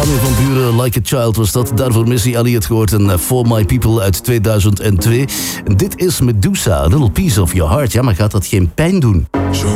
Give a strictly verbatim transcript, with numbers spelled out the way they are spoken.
Armin van Buuren, Like a Child was dat. Daarvoor Missy Elliott gehoord en For My People uit tweeduizend twee. En dit is Medusa, A Little Piece of Your Heart. Ja, maar gaat dat geen pijn doen? Show